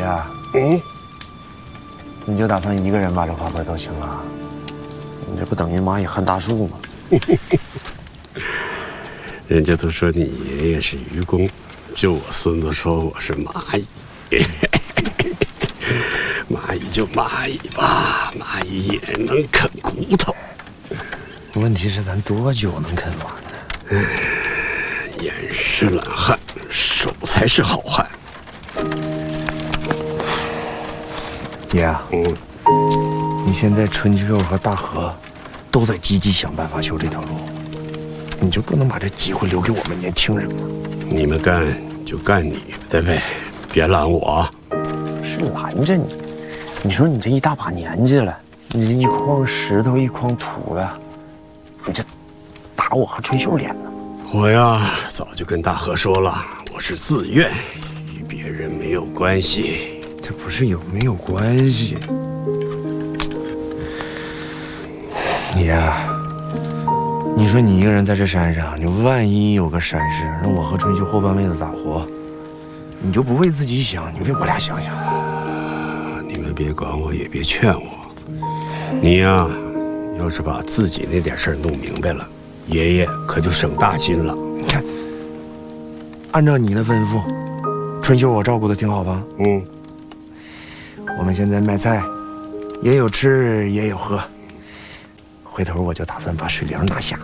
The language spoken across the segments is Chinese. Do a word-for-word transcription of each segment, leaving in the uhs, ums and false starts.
嗯， 你就打算一个人把这花盆都清了？你这不等于蚂蚁撼大树吗？ 人家都说你爷爷是愚公，就我孙子说我是蚂蚁。蚂蚁就蚂蚁吧，蚂蚁也能啃骨头。 问题是咱多久能啃完呢？ 眼是懒汉，手才是好汉。 爷啊， 嗯， 你现在春秋和大河都在积极想办法修这条路，你就不能把这机会留给我们年轻人吗？ 你们干就干你的呗，别拦我。 是拦着你。你说你这一大把年纪了，你这一筐石头一筐土的，你这打我和春秀脸呢？ 我呀，早就跟大河说了，我是自愿，与别人没有关系。 这不是有没有关系？你呀，你说你一个人在这山上，你万一有个闪失，让我和春秀后半辈子咋活？你就不为自己想，你为我俩想想。 你们别管我，也别劝我。你呀，要是把自己那点事儿弄明白了，爷爷可就省大心了。 你看，按照你的吩咐，春秀我照顾的挺好吧？ 嗯， 我们现在卖菜，也有吃也有喝。回头我就打算把水灵拿下。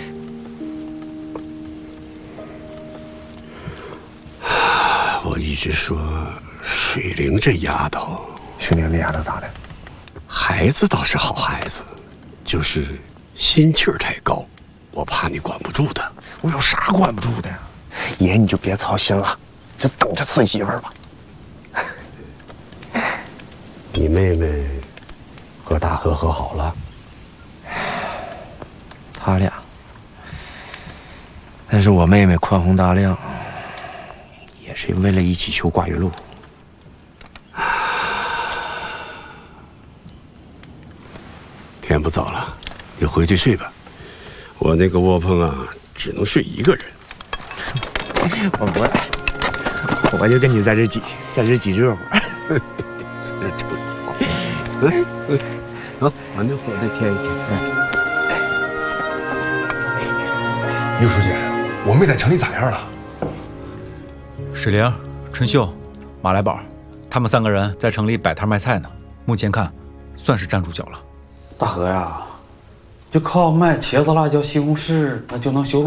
我一直说水灵这丫头， 水灵这丫头咋的？ 孩子倒是好孩子，就是心气儿太高，我怕你管不住她。 我有啥管不住的呀？爷你就别操心了，就等着孙媳妇儿吧。 你妹妹和大河和好了？ 他俩，但是我妹妹宽宏大量，也是为了一起修挂月路。 天不早了，你回去睡吧。我那个窝棚啊，只能睡一个人。 我不来，我就跟你在这挤，在这挤热乎。 这臭小子！嗯嗯，好，把那火再添一添。 刘书记，我妹在城里咋样了？ 水灵、春秀、马来宝，他们三个人在城里摆摊卖菜呢。目前看，算是站住脚了。 大河呀，就靠卖茄子、辣椒、西红柿，那就能修路。